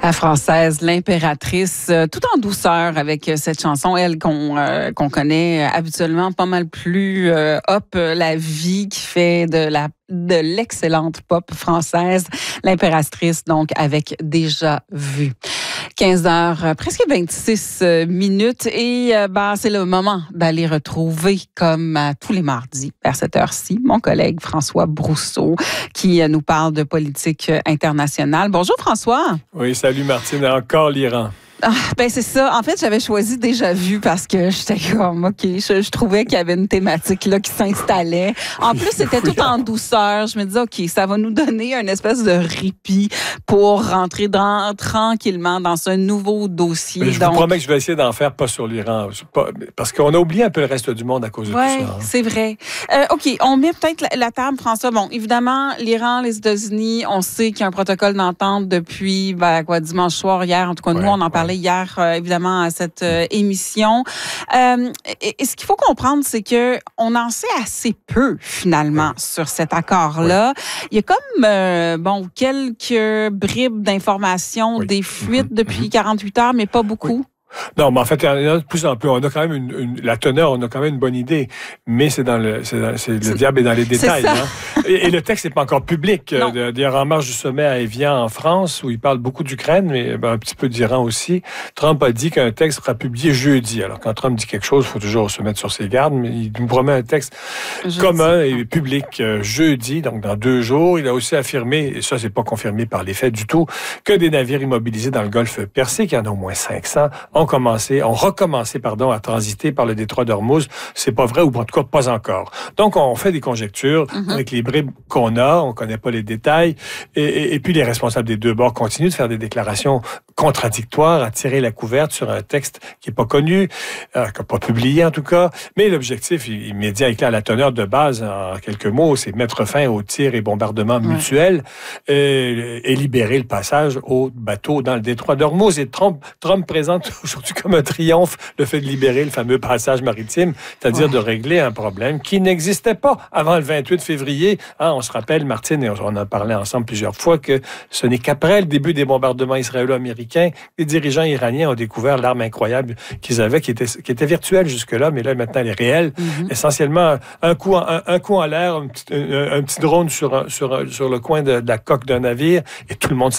La Française, l'impératrice, tout en douceur avec cette chanson, elle, qu'on connaît habituellement pas mal plus la vie qui fait de l'excellente pop française, l'impératrice, donc avec Déjà vu. 15h, presque 26 minutes et c'est le moment d'aller retrouver, comme tous les mardis, vers cette heure-ci, mon collègue François Brousseau qui nous parle de politique internationale. Bonjour François. Oui, salut Martine, encore l'Iran. C'est ça. En fait, j'avais choisi Déjà vu parce que j'étais comme, OK, je trouvais qu'il y avait une thématique là qui s'installait. En plus, c'était tout en douceur. Je me disais, OK, ça va nous donner une espèce de répit pour rentrer tranquillement dans ce nouveau dossier. Mais je vous promets que je vais essayer d'en faire pas sur l'Iran. Parce qu'on a oublié un peu le reste du monde à cause de tout ça. Oui, c'est vrai. OK, on met peut-être la table, François. Bon, évidemment, l'Iran, les États-Unis, on sait qu'il y a un protocole d'entente depuis dimanche soir, hier. En tout cas, nous, on en parlait hier, évidemment, à cette émission. Et ce qu'il faut comprendre, c'est que on en sait assez peu, finalement, sur cet accord-là. Il y a comme, quelques bribes d'informations, des fuites depuis 48 heures, mais pas beaucoup. Non, mais en fait, il y en a de plus en plus. On a quand même la teneur, on a quand même une bonne idée, mais le diable est dans les détails. Hein? Et le texte n'est pas encore public. D'ailleurs, en marge du sommet à Évian, en France, où il parle beaucoup d'Ukraine, mais un petit peu d'Iran aussi, Trump a dit qu'un texte sera publié jeudi. Alors, quand Trump dit quelque chose, il faut toujours se mettre sur ses gardes, mais il nous promet un texte commun et public jeudi, donc dans 2 jours. Il a aussi affirmé, et ça, c'est pas confirmé par les faits du tout, que des navires immobilisés dans le golfe Persique, il y en a au moins 500, ont recommencé à transiter par le détroit d'Ormuz. C'est pas vrai, ou en tout cas pas encore. Donc, on fait des conjectures avec les bribes qu'on a, on connaît pas les détails, et puis les responsables des deux bords continuent de faire des déclarations contradictoires, à tirer la couverte sur un texte qui est pas connu, pas publié en tout cas, mais l'objectif immédiat est clair, la teneur de base, en quelques mots, c'est mettre fin aux tirs et bombardements mutuels et libérer le passage aux bateaux dans le détroit d'Ormuz. Et Trump présente aujourd'hui comme un triomphe le fait de libérer le fameux passage maritime, c'est-à-dire de régler un problème qui n'existait pas avant le 28 février. On se rappelle, Martine, et on en a parlé ensemble plusieurs fois, que ce n'est qu'après le début des bombardements israélo-américains, les dirigeants iraniens ont découvert l'arme incroyable qu'ils avaient, qui était virtuelle jusque-là, mais là, maintenant, elle est réelle. Essentiellement, un coup en l'air, un petit drone sur le coin de la coque d'un navire, et tout le monde